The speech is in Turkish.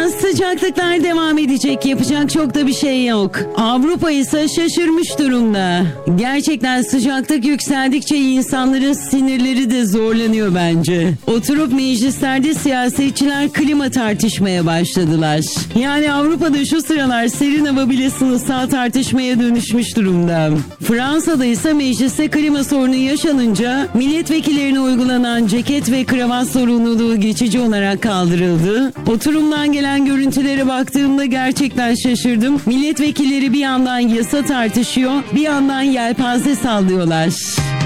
Sıcaklıklar devam edecek. Yapacak çok da bir şey yok. Avrupa ise şaşırmış durumda. Gerçekten sıcaklık yükseldikçe insanların sinirleri de zorlanıyor bence. Oturup meclislerde siyasetçiler klima tartışmaya başladılar. Yani Avrupa'da şu sıralar serin hava bile sınıfsal tartışmaya dönüşmüş durumda. Fransa'da ise mecliste klima sorunu yaşanınca milletvekillerine uygulanan ceket ve kravat zorunluluğu geçici olarak kaldırıldı. Oturumdan gelen görüntülere baktığımda gerçekten şaşırdım. Milletvekilleri bir yandan yasa tartışıyor, bir yandan yelpaze sallıyorlar.